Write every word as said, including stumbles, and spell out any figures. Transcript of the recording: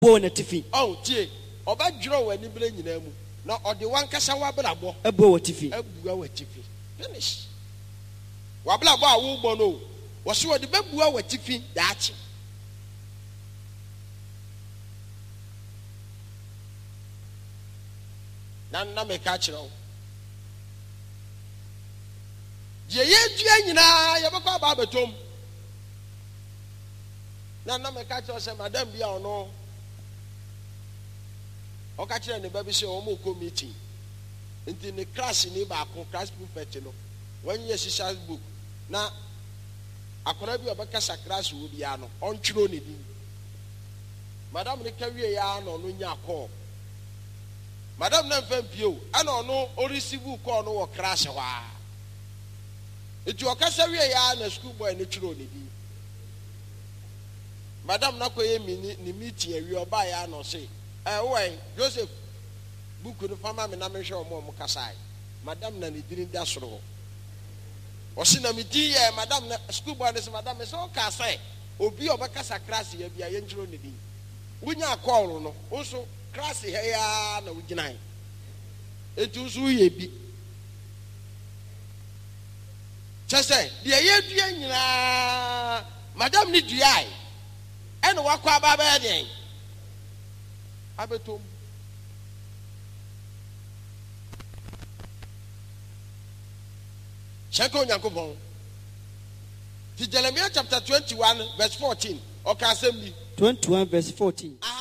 Born at Tiffy. Oh, dear. Oba draw any brain in them. No, or the one Casawa Brabo. A bow at Tiffy. A bow at Tiffy. Finish. Wabla Bow Bono. Was you the Babu at Tiffy? That. Nana me catch it all. Ye ye na yabaka babetom. Nana me catch us, Madame Bia no. O catch any baby say o mo meeting. Into the class in ba ko class prefect no. When you see book. Na akora bi obaka sakras wo bia no. On chiro ne din. Madam ne kawie ya no no nya call. Madam na mfam pio ana no o receive call no wo crash wa. Eti okasa wie ya na school boy ne chiro ne din. Madam na koye mi ni meeting awie oba ya no say eh wey Joseph book no fama me na me hwe omo mo kasai. Madam na ne din da soro. O si na me di eh madam na school boy ne say madam me so kasai obi obaka sakras ya bia ye chiro ne din. Wunya call no so class here ya na ugina etu so ye bi chese de ye dua nyina madam ni dua ai e no wakwa ba ba den abetom cheko nyankopon ti Jeremiah chapter twenty-one verse fourteen o ka asem bi twenty-one verse fourteen.